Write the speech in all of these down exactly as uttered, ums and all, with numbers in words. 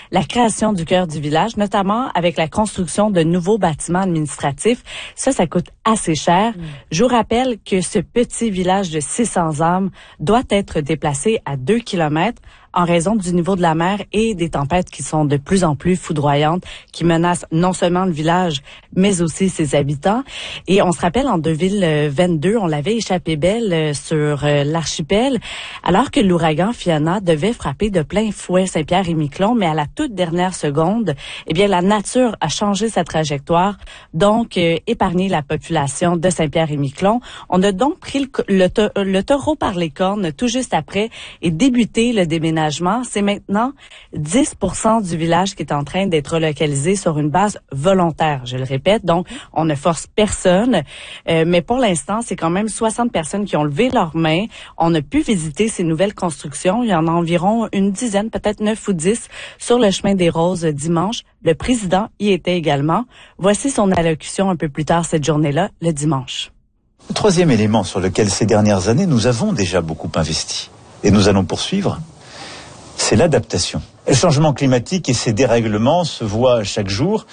la création du cœur du village, notamment avec la construction de nouveaux bâtiments administratifs. Ça, ça coûte assez cher. Mmh. Je vous rappelle que ce petit village de six cents âmes doit être déplacé à deux kilomètres en raison du niveau de la mer et des tempêtes qui sont de plus en plus foudroyantes, qui menacent non seulement le village, mais aussi ses habitants. Et on se rappelle, en deux mille vingt-deux, on l'avait échappé belle sur l'archipel, alors que l'ouragan Fiona devait frapper de plein fouet Saint-Pierre-et-Miquelon, mais à la toute dernière seconde, eh bien, la nature a changé sa trajectoire, donc euh, épargné la population de Saint-Pierre-et-Miquelon. On a donc pris le, le, le taureau par les cornes tout juste après et débuté le déménagement. C'est maintenant dix pour cent du village qui est en train d'être relocalisé sur une base volontaire, je le répète. Donc, on ne force personne, euh, mais pour l'instant, c'est quand même soixante personnes qui ont levé leurs mains. On a pu visiter ces nouvelles constructions. Il y en a environ une dizaine, peut-être neuf ou dix, sur le chemin des Roses dimanche. Le président y était également. Voici son allocution un peu plus tard cette journée-là, le dimanche. Le troisième élément sur lequel ces dernières années, nous avons déjà beaucoup investi, et nous allons poursuivre, c'est l'adaptation. Le changement climatique et ses dérèglements se voient chaque jour.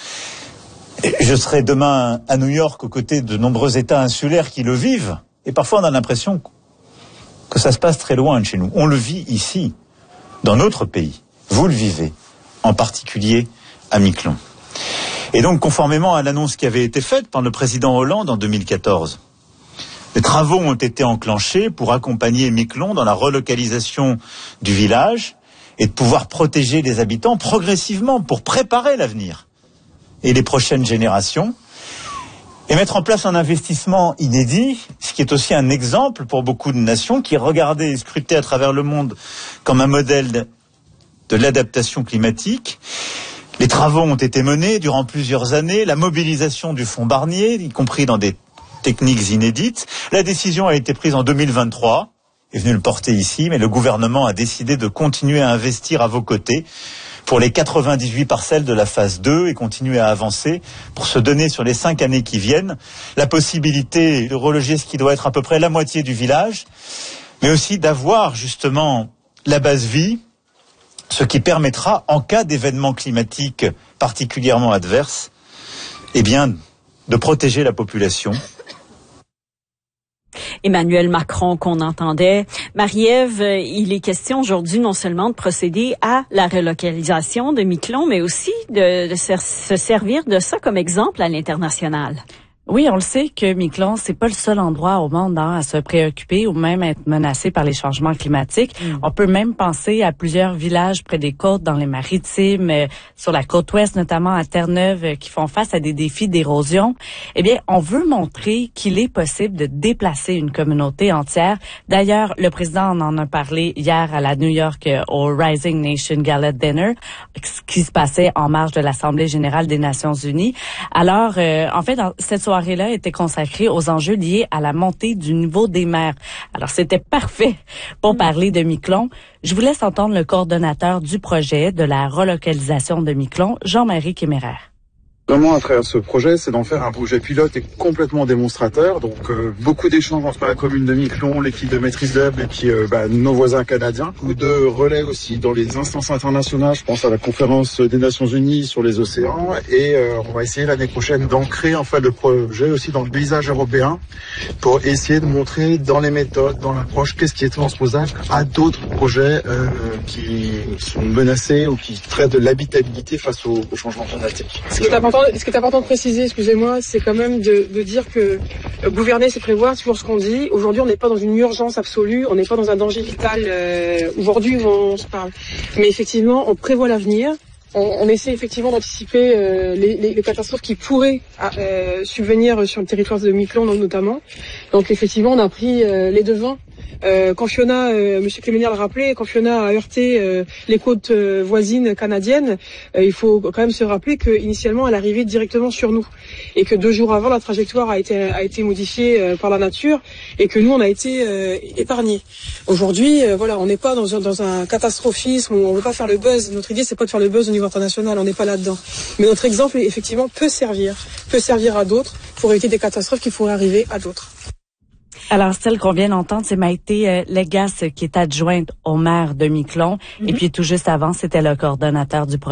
Et je serai demain à New York aux côtés de nombreux États insulaires qui le vivent. Et parfois on a l'impression que ça se passe très loin de chez nous. On le vit ici, dans notre pays. Vous le vivez, en particulier à Miquelon. Et donc, conformément à l'annonce qui avait été faite par le président Hollande en deux mille quatorze, les travaux ont été enclenchés pour accompagner Miquelon dans la relocalisation du village et de pouvoir protéger les habitants progressivement pour préparer l'avenir et les prochaines générations et mettre en place un investissement inédit, ce qui est aussi un exemple pour beaucoup de nations qui regardaient et scrutaient à travers le monde comme un modèle de l'adaptation climatique. Les travaux ont été menés durant plusieurs années, la mobilisation du fonds Barnier, y compris dans des techniques inédites. La décision a été prise en deux mille vingt-trois, est venu le porter ici, mais le gouvernement a décidé de continuer à investir à vos côtés pour les quatre-vingt-dix-huit parcelles de la phase deux et continuer à avancer pour se donner sur les cinq années qui viennent la possibilité de reloger ce qui doit être à peu près la moitié du village, mais aussi d'avoir justement la base vie, ce qui permettra, en cas d'événements climatiques particulièrement adverses, eh bien, de protéger la population. Emmanuel Macron qu'on entendait. Marie-Ève, il est question aujourd'hui non seulement de procéder à la relocalisation de Miquelon, mais aussi de, de se, se servir de ça comme exemple à l'international. Oui, on le sait que Miquelon, c'est pas le seul endroit au monde hein, à se préoccuper ou même être menacé par les changements climatiques. Mm. On peut même penser à plusieurs villages près des côtes, dans les maritimes, euh, sur la côte ouest, notamment à Terre-Neuve, euh, qui font face à des défis d'érosion. Eh bien, on veut montrer qu'il est possible de déplacer une communauté entière. D'ailleurs, le président en a parlé hier à la New York euh, au Rising Nation Gala Dinner, ce qui se passait en marge de l'Assemblée générale des Nations unies. Alors, euh, en fait, dans cette soirée soirée-là était consacrée aux enjeux liés à la montée du niveau des mers. Alors, c'était parfait pour parler de Miquelon. Je vous laisse entendre le coordonnateur du projet de la relocalisation de Miquelon, Jean-Marie Kéméraire. Vraiment, à travers ce projet, c'est d'en faire un projet pilote et complètement démonstrateur. Donc, euh, beaucoup d'échanges entre la commune de Miquelon, l'équipe de maîtrise d'œuvre et puis euh, bah, nos voisins canadiens. Beaucoup de relais aussi dans les instances internationales. Je pense à la conférence des Nations Unies sur les océans. Et euh, on va essayer l'année prochaine d'ancrer en fait le projet aussi dans le paysage européen pour essayer de montrer dans les méthodes, dans l'approche, qu'est-ce qui est transposable à d'autres projets euh, qui sont menacés ou qui traitent de l'habitabilité face au, au changement climatique. Ce qui est important Ce qui est important de préciser, excusez-moi, c'est quand même de, de dire que euh, gouverner, c'est prévoir, c'est toujours ce qu'on dit. Aujourd'hui, on n'est pas dans une urgence absolue, on n'est pas dans un danger vital euh, aujourd'hui où on se parle. Mais effectivement, on prévoit l'avenir. On, on essaie effectivement d'anticiper euh, les, les, les catastrophes qui pourraient euh, subvenir sur le territoire de Miquelon notamment. Donc effectivement, on a pris euh, les devants. Euh, quand Fiona, euh, M. Clémenière l'a rappelé, quand Fiona a heurté euh, les côtes euh, voisines canadiennes, euh, il faut quand même se rappeler qu'initialement elle arrivait directement sur nous et que deux jours avant la trajectoire a été a été modifiée euh, par la nature et que nous on a été euh, épargnés. Aujourd'hui, euh, voilà, on n'est pas dans un, dans un catastrophisme où on veut pas faire le buzz. Notre idée c'est pas de faire le buzz au niveau international, on n'est pas là-dedans. Mais notre exemple effectivement peut servir, peut servir à d'autres pour éviter des catastrophes qui pourraient arriver à d'autres. Alors, celle qu'on vient d'entendre, c'est Maïté euh, Légas, qui est adjointe au maire de Miquelon. Mm-hmm. Et puis, tout juste avant, c'était le coordonnateur du projet.